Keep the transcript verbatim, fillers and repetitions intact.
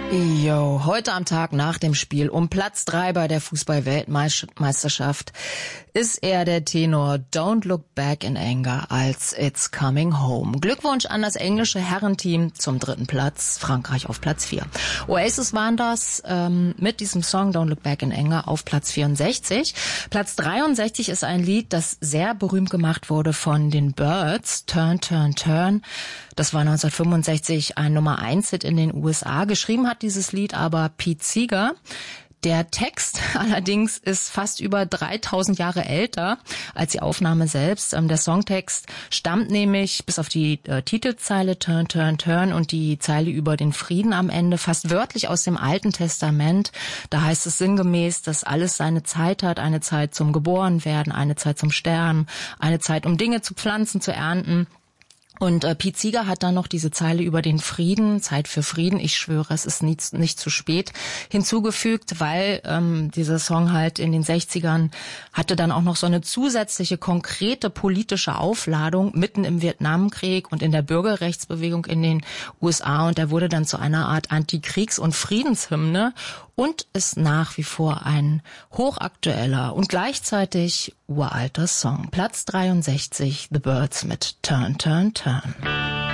Jo, heute am Tag nach dem Spiel um Platz drei bei der Fußball-Weltmeisterschaft ist eher der Tenor Don't Look Back in Anger als It's Coming Home. Glückwunsch an das englische Herrenteam zum dritten Platz, Frankreich auf Platz vier. Oasis waren das ähm, mit diesem Song Don't Look Back in Anger auf Platz vierundsechzig. Platz dreiundsechzig ist ein Lied, das sehr berühmt gemacht wurde von den Byrds, Turn, Turn, Turn. Das war neunzehnhundertfünfundsechzig ein Nummer eins Hit in den U S A. Geschrieben hat dieses Lied aber Pete Seeger. Der Text allerdings ist fast über dreitausend Jahre älter als die Aufnahme selbst. Der Songtext stammt nämlich bis auf die äh, Titelzeile Turn, Turn, Turn und die Zeile über den Frieden am Ende fast wörtlich aus dem Alten Testament. Da heißt es sinngemäß, dass alles seine Zeit hat, eine Zeit zum Geborenwerden, eine Zeit zum Sterben, eine Zeit, um Dinge zu pflanzen, zu ernten. Und äh, Pete Seeger hat dann noch diese Zeile über den Frieden, Zeit für Frieden, ich schwöre, es ist nicht, nicht zu spät, hinzugefügt, weil ähm, dieser Song halt in den sechzigern hatte dann auch noch so eine zusätzliche, konkrete politische Aufladung mitten im Vietnamkrieg und in der Bürgerrechtsbewegung in den U S A. Und der wurde dann zu einer Art Antikriegs- und Friedenshymne und ist nach wie vor ein hochaktueller und gleichzeitig uralter Song. Platz dreiundsechzig, The Byrds mit Turn, Turn, Turn.